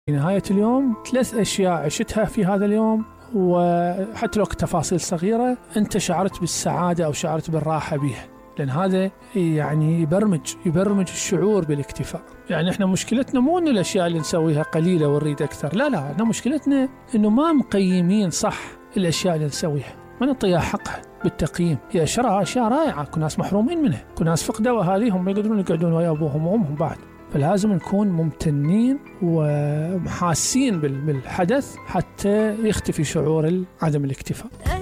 في نهاية اليوم 3 أشياء عشتها في هذا اليوم، وحتى لو تفاصيل صغيرة أنت شعرت بالسعادة أو شعرت بالراحة بها، لأن هذا يعني يبرمج الشعور بالاكتفاء. يعني إحنا مشكلتنا مو إنه الأشياء اللي نسويها قليلة ونريد أكثر، لا، إحنا مشكلتنا إنه ما مقيمين صح الأشياء اللي نسويها، ما نعطيها حقها بالتقييم. هي أشياء رائعة، كل ناس محرومين منها، كل ناس فقدوا أهاليهم ما يقدرون يقعدون ويا أبوهم وأمهم بعد. فلازم نكون ممتنين ومحاسين بالحدث حتى يختفي شعور عدم الاكتفاء.